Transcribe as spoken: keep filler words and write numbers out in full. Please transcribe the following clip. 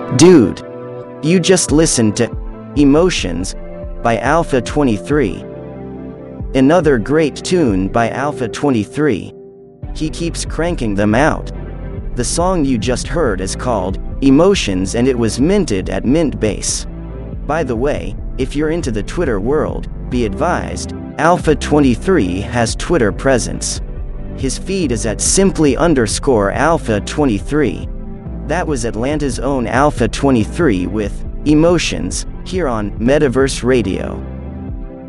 Dude, you just listened to Emotions by Alpha twenty-three. Another great tune by Alpha twenty-three. He keeps cranking them out. The song you just heard is called Emotions and it was minted at Mintbase. By the way, if you're into the Twitter world, be advised, Alpha twenty-three has Twitter presence. His feed is at simply underscore Alpha twenty-three. That was Atlanta's own Alpha twenty-three with Emotions, here on Metaverse Radio.